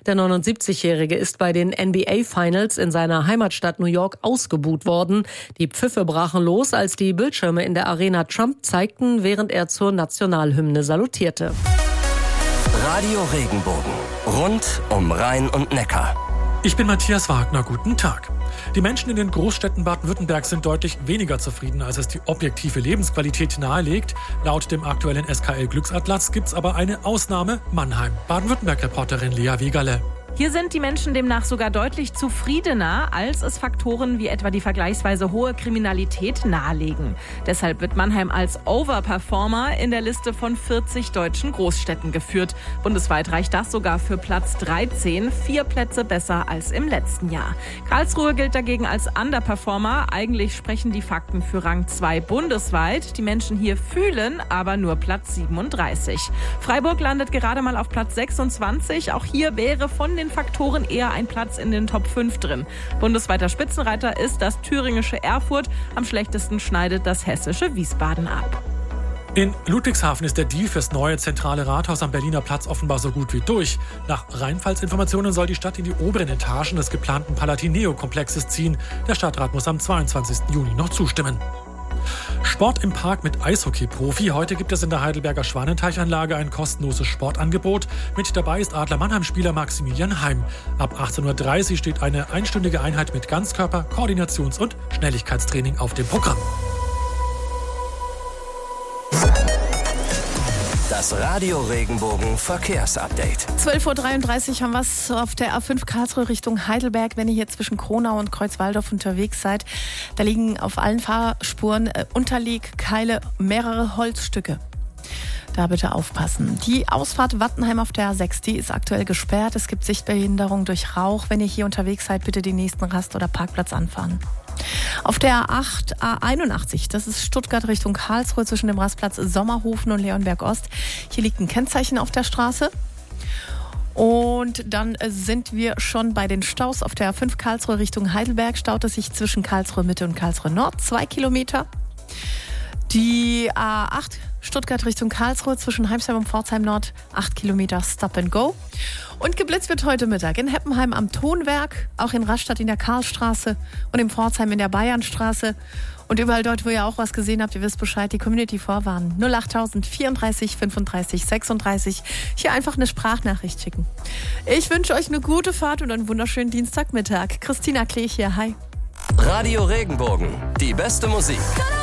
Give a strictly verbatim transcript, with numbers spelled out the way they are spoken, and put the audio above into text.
Der neunundsiebzigjährige ist bei den N B A Finals in seiner Heimatstadt New York ausgebuht worden. Die Pfiffe brachen los, als die Bildschirme in der Arena Trump zeigten, während er zur Nationalhymne salutierte. Radio Regenbogen. Rund um Rhein und Neckar. Ich bin Matthias Wagner, guten Tag. Die Menschen in den Großstädten Baden-Württembergs sind deutlich weniger zufrieden, als es die objektive Lebensqualität nahelegt. Laut dem aktuellen S K L-Glücksatlas gibt es aber eine Ausnahme: Mannheim. Baden-Württemberg-Reporterin Lea Wegerle. Hier sind die Menschen demnach sogar deutlich zufriedener, als es Faktoren wie etwa die vergleichsweise hohe Kriminalität nahelegen. Deshalb wird Mannheim als Overperformer in der Liste von vierzig deutschen Großstädten geführt. Bundesweit reicht das sogar für Platz dreizehn, vier Plätze besser als im letzten Jahr. Karlsruhe gilt dagegen als Underperformer. Eigentlich sprechen die Fakten für Rang zwei bundesweit. Die Menschen hier fühlen aber nur Platz siebenunddreißig. Freiburg landet gerade mal auf Platz sechsundzwanzig. Auch hier wäre von den Faktoren eher ein Platz in den Top fünf drin. Bundesweiter Spitzenreiter ist das thüringische Erfurt. Am schlechtesten schneidet das hessische Wiesbaden ab. In Ludwigshafen ist der Deal fürs neue zentrale Rathaus am Berliner Platz offenbar so gut wie durch. Nach Rheinpfalz-Informationen soll die Stadt in die oberen Etagen des geplanten Palatineo-Komplexes ziehen. Der Stadtrat muss am zweiundzwanzigsten Juni noch zustimmen. Sport im Park mit Eishockey-Profi. Heute gibt es in der Heidelberger Schwanenteichanlage ein kostenloses Sportangebot. Mit dabei ist Adler Mannheim-Spieler Maximilian Heim. Ab achtzehn Uhr dreißig steht eine einstündige Einheit mit Ganzkörper-, Koordinations- und Schnelligkeitstraining auf dem Programm. Das Radio Regenbogen Verkehrsupdate. zwölf Uhr dreiunddreißig haben wir es auf der A fünf Karlsruhe Richtung Heidelberg. Wenn ihr hier zwischen Kronau und Kreuzwaldorf unterwegs seid, da liegen auf allen Fahrspuren äh, Unterlegkeile, mehrere Holzstücke. Da bitte aufpassen. Die Ausfahrt Wattenheim auf der A sechs, die ist aktuell gesperrt. Es gibt Sichtbehinderung durch Rauch. Wenn ihr hier unterwegs seid, bitte den nächsten Rast- oder Parkplatz anfahren. Auf der A acht, A einundachtzig, das ist Stuttgart Richtung Karlsruhe zwischen dem Rastplatz Sommerhofen und Leonberg Ost. Hier liegt ein Kennzeichen auf der Straße. Und dann sind wir schon bei den Staus auf der A fünf Karlsruhe Richtung Heidelberg. Staut es sich zwischen Karlsruhe Mitte und Karlsruhe Nord, zwei Kilometer. Die A acht Stuttgart Richtung Karlsruhe zwischen Heimsheim und Pforzheim Nord, acht Kilometer Stop and Go. Und geblitzt wird heute Mittag in Heppenheim am Tonwerk, auch in Rastatt in der Karlstraße und in Pforzheim in der Bayernstraße. Und überall dort, wo ihr auch was gesehen habt, ihr wisst Bescheid, die Community vorwarnen. null achttausend vierunddreißig fünfunddreißig sechsunddreißig. Hier einfach eine Sprachnachricht schicken. Ich wünsche euch eine gute Fahrt und einen wunderschönen Dienstagmittag. Christina Klech hier, hi. Radio Regenbogen, die beste Musik.